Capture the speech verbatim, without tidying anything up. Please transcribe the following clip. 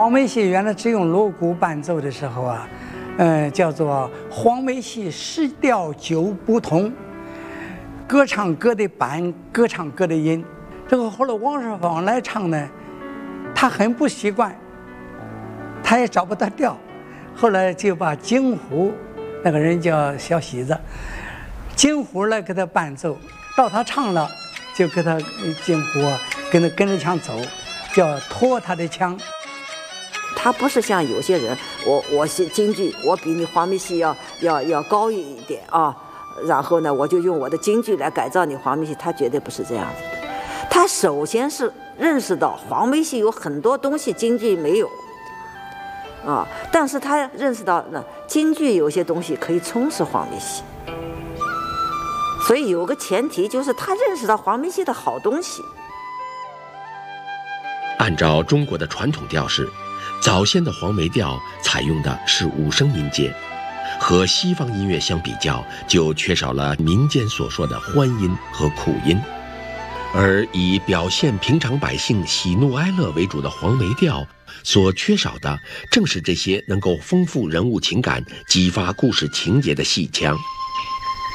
黄梅戏原来只用锣鼓伴奏的时候啊，呃，叫做黄梅戏十调九不同，各唱各的板，各唱各的音。这个后来王世芳来唱呢，他很不习惯，他也找不到调，后来就把京胡，那个人叫小喜子，京胡来给他伴奏，到他唱了，就给他京胡啊，跟他跟着腔走，叫拖他的腔。 他不是像有些人，我我是京剧，我比你黄梅戏要要要高一点啊，然后呢，我就用我的京剧来改造你黄梅戏，他绝对不是这样子的。他首先是认识到黄梅戏有很多东西京剧没有啊，但是他认识到呢，京剧有些东西可以充实黄梅戏，所以有个前提就是他认识到黄梅戏的好东西。 按照中国的传统调式，早先的黄梅调采用的是五声音阶，和西方音乐相比较，就缺少了民间所说的欢音和苦音。而以表现平常百姓喜怒哀乐为主的黄梅调，所缺少的正是这些能够丰富人物情感、激发故事情节的戏腔。